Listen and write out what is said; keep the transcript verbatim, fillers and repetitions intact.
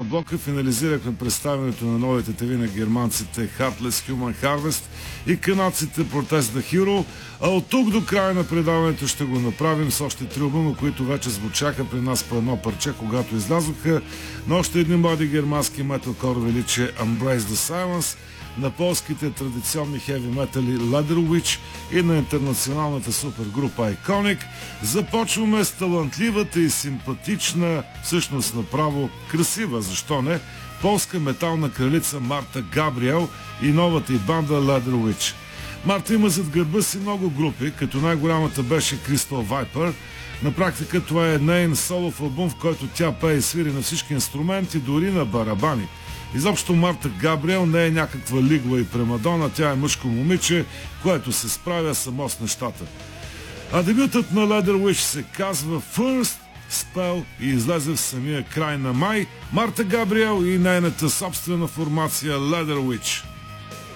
блока финализирахме представянето на новите теви на германците Heartless Human Harvest и канадците Protest the Hero, а от тук до края на предаването ще го направим с още три албума, които вече звучаха при нас по едно парче, когато излязоха, на още едни млади германски металкор величие Embrace the Silence, на полските традиционни хеви метали Leather Witch и на интернационалната супергрупа Iconic. Започваме с талантливата и симпатична, всъщност направо красива, защо не, полска метална кралица Марта Габриел и новата й банда Leather Witch. Марта има зад гърба си много групи, като най-голямата беше Crystal Viper. На практика това е нейн солов албум, в който тя пее и свири на всички инструменти, дори на барабани. Изобщо Марта Габриел не е някаква лигва и премадона, тя е мъжко момиче, което се справя само с нещата. А дебютът на Leather Witch се казва First Spell и излезе в самия край на май. Марта Габриел и нейната собствена формация Leather Witch.